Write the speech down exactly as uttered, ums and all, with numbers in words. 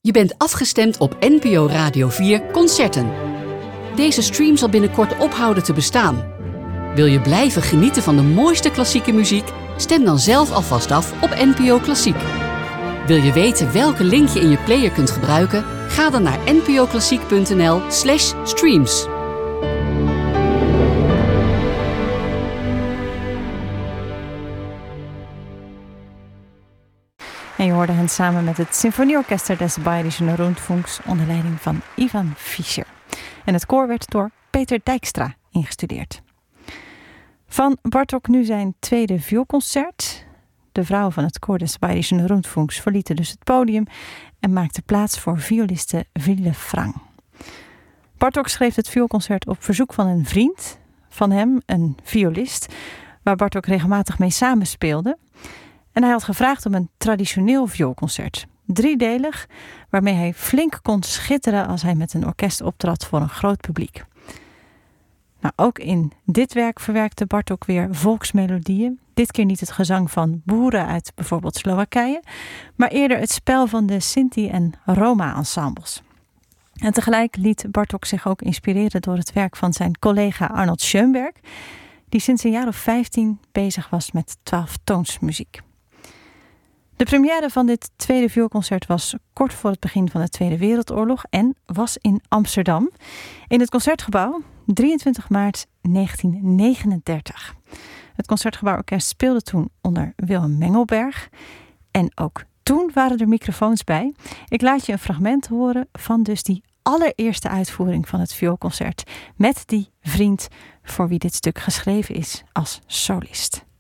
Je bent afgestemd op N P O Radio vier Concerten. Deze stream zal binnenkort ophouden te bestaan. Wil je blijven genieten van de mooiste klassieke muziek? Stem dan zelf alvast af op N P O Klassiek. Wil je weten welke link je in je player kunt gebruiken? Ga dan naar npoklassiek.nl slash streams. En je hoorde hen samen met het Symfonieorchester des Bayerischen Rundfunks onder leiding van Ivan Fischer. En het koor werd door Peter Dijkstra ingestudeerd. Van Bartók nu zijn tweede vioolconcert. De vrouwen van het koor des Bayerischen Rundfunks verlieten dus het podium en maakten plaats voor violiste Wille Frank. Bartók schreef het vioolconcert op verzoek van een vriend van hem, een violist, waar Bartók regelmatig mee samenspeelde. En hij had gevraagd om een traditioneel vioolconcert, driedelig, waarmee hij flink kon schitteren als hij met een orkest optrad voor een groot publiek. Nou, ook in dit werk verwerkte Bartók weer volksmelodieën. Dit keer niet het gezang van boeren uit bijvoorbeeld Slowakije, maar eerder het spel van de Sinti- en Roma-ensembles. En tegelijk liet Bartók zich ook inspireren door het werk van zijn collega Arnold Schoenberg, die sinds een jaar of vijftien bezig was met twaalftoonsmuziek. De première van dit tweede vioolconcert was kort voor het begin van de Tweede Wereldoorlog en was in Amsterdam, in het Concertgebouw, drieëntwintig maart negentien negenendertig. Het Concertgebouworkest speelde toen onder Willem Mengelberg en ook toen waren er microfoons bij. Ik laat je een fragment horen van dus die allereerste uitvoering van het vioolconcert met die vriend voor wie dit stuk geschreven is als solist.